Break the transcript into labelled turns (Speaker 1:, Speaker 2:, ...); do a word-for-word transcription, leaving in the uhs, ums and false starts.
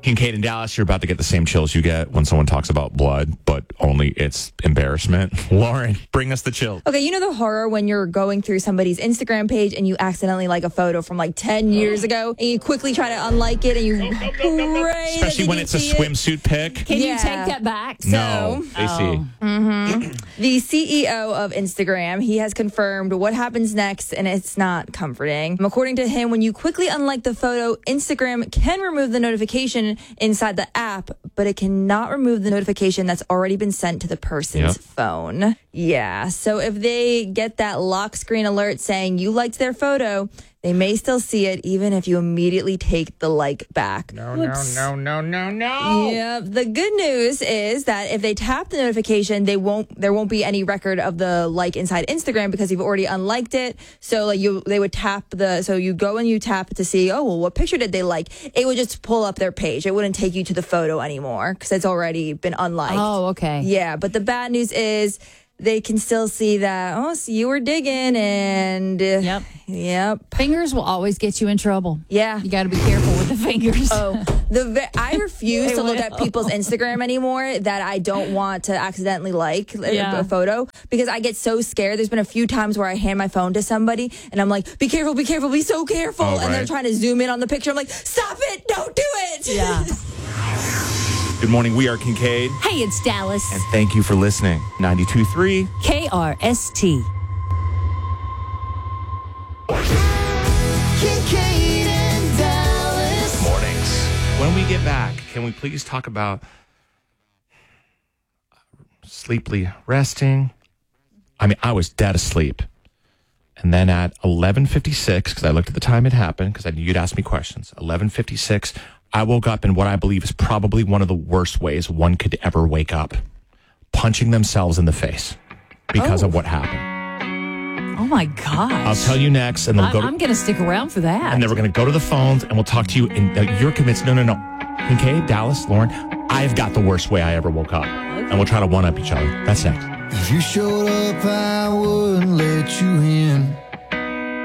Speaker 1: Kincaid and Dallas, you're about to get the same chills you get when someone talks about blood, but only it's embarrassment. Lauren, bring us the chills.
Speaker 2: Okay, you know the horror when you're going through somebody's Instagram page and you accidentally like a photo from like ten years ago and you quickly try to unlike it and you pray
Speaker 1: Especially
Speaker 2: that
Speaker 1: when
Speaker 2: they
Speaker 1: it's a
Speaker 2: see it.
Speaker 1: swimsuit pic.
Speaker 3: Can
Speaker 2: Yeah.
Speaker 3: you take that back?
Speaker 1: No, they
Speaker 3: Oh.
Speaker 1: see.
Speaker 2: Mm-hmm. The C E O of Instagram, he has confirmed what happens next, and it's not comforting. According to him, when you quickly unlike the photo, Instagram can remove the notification inside the app, but it cannot remove the notification that's already been sent to the person's
Speaker 1: Yep.
Speaker 2: phone. Yeah, so if they get that lock screen alert saying you liked their photo, they may still see it even if you immediately take the like back.
Speaker 1: No, no, no, no, no, no.
Speaker 2: Yeah. The good news is that if they tap the notification, they won't. There won't be any record of the like inside Instagram because you've already unliked it. So like you, they would tap the. So you go and you tap to see. Oh well, what picture did they like? It would just pull up their page. It wouldn't take you to the photo anymore because it's already been unliked.
Speaker 3: Oh, okay.
Speaker 2: Yeah, but the bad news is they can still see that. Oh, so you were digging and. Uh,
Speaker 3: Yep.
Speaker 2: Yep.
Speaker 3: Fingers will always get you in trouble.
Speaker 2: Yeah.
Speaker 3: You got to be careful with the fingers.
Speaker 2: Oh, the ve- I refuse
Speaker 3: They
Speaker 2: to look
Speaker 3: will.
Speaker 2: at people's Instagram anymore that I don't want to accidentally like a-
Speaker 3: Yeah.
Speaker 2: a photo because I get so scared. There's been a few times where I hand my phone to somebody and I'm like, "Be careful, be careful, be so careful,"
Speaker 1: Oh,
Speaker 2: and they're
Speaker 1: right.
Speaker 2: trying to zoom in on the picture. I'm like, "Stop it! Don't do it!"
Speaker 3: Yeah.
Speaker 1: Good morning. We are Kincaid.
Speaker 3: Hey, it's Dallas.
Speaker 1: And thank you for listening. ninety-two point three.
Speaker 3: K R S T.
Speaker 4: Kincaid and Dallas.
Speaker 1: Mornings. When we get back, can we please talk about sleepily resting? I mean, I was dead asleep. And then at eleven fifty-six, because I looked at the time it happened, because I knew you'd ask me questions, eleven fifty-six, I woke up in what I believe is probably one of the worst ways one could ever wake up. Punching themselves in the face because
Speaker 3: Oh.
Speaker 1: of what happened.
Speaker 3: Oh, my gosh.
Speaker 1: I'll tell you next, and then
Speaker 3: I,
Speaker 1: we'll go.
Speaker 3: I'm going to stick around for that.
Speaker 1: And then we're going to go to the phones and we'll talk to you. And uh, you're convinced, no, no, no. Kincaid, Dallas, Lauren, I've got the worst way I ever woke up. And we'll try to one up each other. That's next.
Speaker 4: If you showed up, I wouldn't let you in.